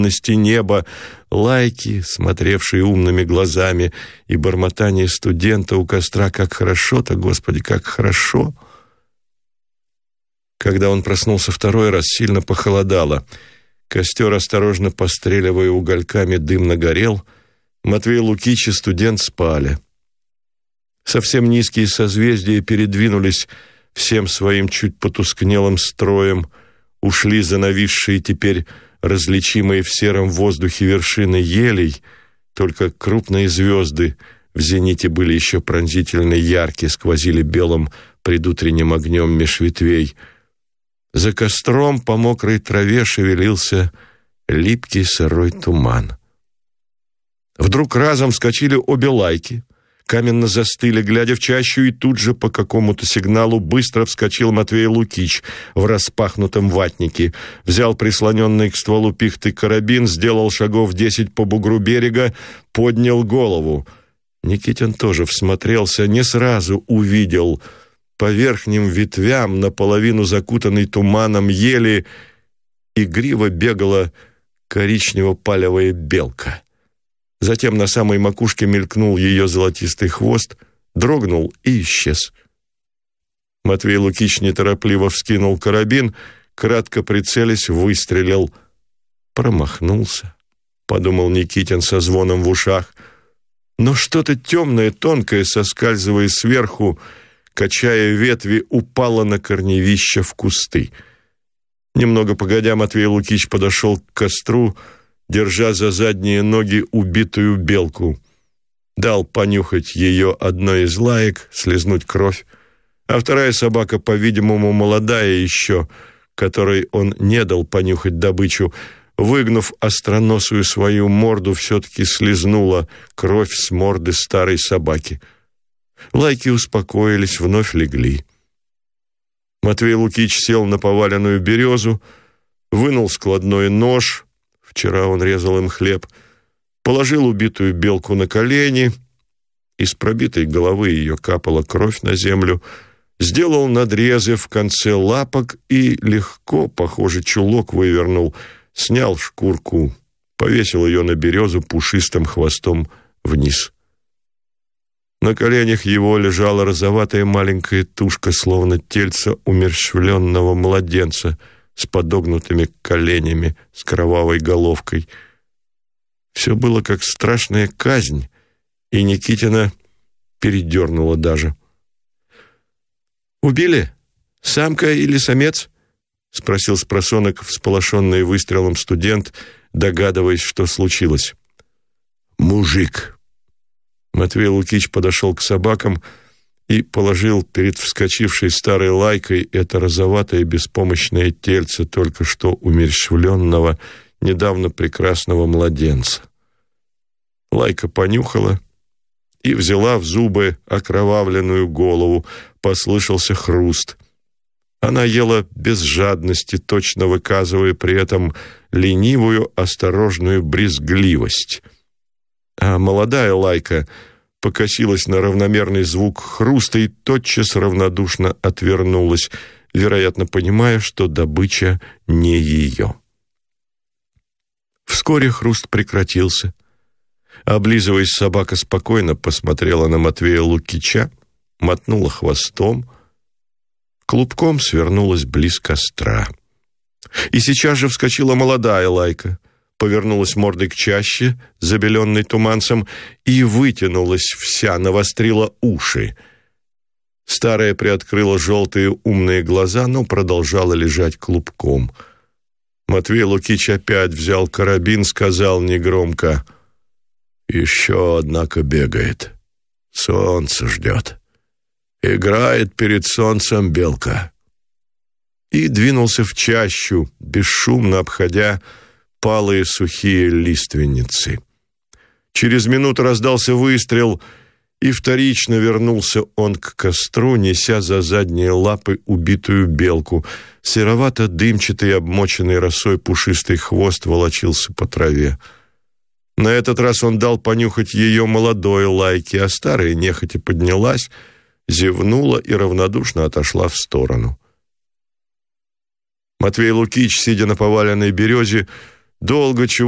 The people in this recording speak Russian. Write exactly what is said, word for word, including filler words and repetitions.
бесконечности неба, Лайки, смотревшие умными глазами, и бормотание студента у костра. Как хорошо-то, Господи, как хорошо! Когда он проснулся второй раз, сильно похолодало. Костер, осторожно постреливая угольками, дымно горел. Матвей Лукич и студент спали. Совсем низкие созвездия передвинулись всем своим чуть потускнелым строем, ушли за нависшие теперь различимые в сером воздухе вершины елей, только крупные звезды в зените были еще пронзительно яркие, сквозили белым предутренним огнем меж ветвей. За костром по мокрой траве шевелился липкий сырой туман. Вдруг разом вскочили обе Лайки, каменно застыли, глядя в чащу, и тут же по какому-то сигналу быстро вскочил Матвей Лукич в распахнутом ватнике, взял прислоненный к стволу пихты карабин, сделал шагов десять по бугру берега, поднял голову. Никитин тоже всмотрелся, не сразу увидел. По верхним ветвям, наполовину закутанной туманом ели, игриво бегала коричнево-палевая белка. Затем на самой макушке мелькнул ее золотистый хвост, дрогнул и исчез. Матвей Лукич неторопливо вскинул карабин, кратко прицелясь, выстрелил. Промахнулся, подумал Никитин со звоном в ушах. Но что-то темное, тонкое, соскальзывая сверху, качая ветви, упало на корневища в кусты. Немного погодя, Матвей Лукич подошел к костру, держа за задние ноги убитую белку. Дал понюхать ее одной из Лаек, слезнуть кровь, а вторая собака, по-видимому, молодая еще, которой он не дал понюхать добычу, выгнув остроносую свою морду, все-таки слезнула кровь с морды старой собаки. Лайки успокоились, вновь легли. Матвей Лукич сел на поваленную березу, вынул складной нож, вчера он резал им хлеб, положил убитую белку на колени, из пробитой головы ее капала кровь на землю, сделал надрезы в конце лапок и легко, похоже, чулок вывернул, снял шкурку, повесил ее на березу пушистым хвостом вниз. На коленях его лежала розоватая маленькая тушка, словно тельце умерщвленного младенца, с подогнутыми коленями, с кровавой головкой. Все было как страшная казнь, и Никитина передернуло даже. «Убили? Самка или самец?» — спросил спросонок всполошенный выстрелом студент, догадываясь, что случилось. «Мужик». Матвей Лукич подошел к собакам и положил перед вскочившей старой Лайкой это розоватое беспомощное тельце только что умерщвленного, недавно прекрасного младенца. Лайка понюхала и взяла в зубы окровавленную голову. Послышался хруст. Она ела без жадности, точно выказывая при этом ленивую, осторожную брезгливость. А молодая Лайка покосилась на равномерный звук хруста и тотчас равнодушно отвернулась, вероятно, понимая, что добыча не ее. Вскоре хруст прекратился. Облизываясь, собака спокойно посмотрела на Матвея Лукича, мотнула хвостом, клубком свернулась близ костра. И сейчас же вскочила молодая Лайка, повернулась мордой к чаще, забеленной туманцем, и вытянулась вся, навострила уши. Старая приоткрыла желтые умные глаза, но продолжала лежать клубком. Матвей Лукич опять взял карабин, сказал негромко: «Еще, однако, бегает. Солнце ждет. Играет перед солнцем белка». И двинулся в чащу, бесшумно обходя палые сухие лиственницы. Через минуту раздался выстрел, и вторично вернулся он к костру, неся за задние лапы убитую белку. Серовато-дымчатый, обмоченный росой пушистый хвост волочился по траве. На этот раз он дал понюхать ее молодой Лайке, а старая нехотя поднялась, зевнула и равнодушно отошла в сторону. Матвей Лукич, сидя на поваленной березе, долго чего